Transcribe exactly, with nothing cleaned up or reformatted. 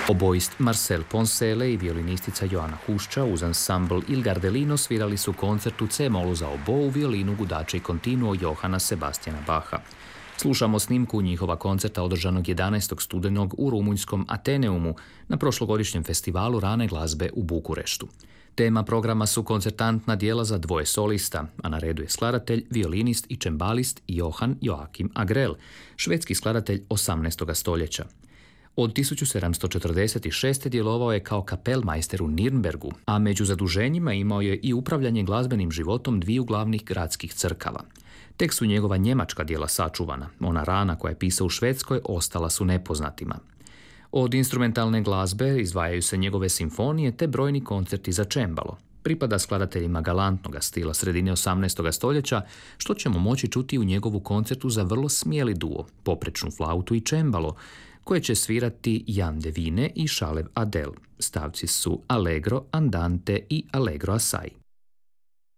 Oboist Marcel Poncele i violinistica Joana Hušča uz ansambl Il Gardelino svirali su koncert u C-molu za obou, violinu, gudače i kontinuo Johana Sebastiana Bacha. Slušamo snimku njihova koncerta održanog jedanaestog studenog u rumunjskom Ateneumu na prošlogodišnjem festivalu rane glazbe u Bukureštu. Tema programa su koncertantna dijela za dvoje solista, a na redu je skladatelj, violinist i čembalist Johann Joachim Agrell, švedski skladatelj osamnaestog stoljeća. Od tisuću sedamsto četrdeset šeste. djelovao je kao kapelmajster u Nirnbergu, a među zaduženjima imao je i upravljanje glazbenim životom dviju glavnih gradskih crkava. Tek su njegova njemačka djela sačuvana, ona rana koja je pisao u Švedskoj ostala su nepoznatima. Od instrumentalne glazbe izdvajaju se njegove simfonije te brojni koncerti za čembalo. Pripada skladateljima galantnog stila sredine osamnaestog stoljeća, što ćemo moći čuti u njegovu koncertu za vrlo smjeli duo, poprečnu flautu i čembalo, koje će svirati Jan de Vine i Šalev Adel. Stavci su Allegro, Andante i Allegro Assai.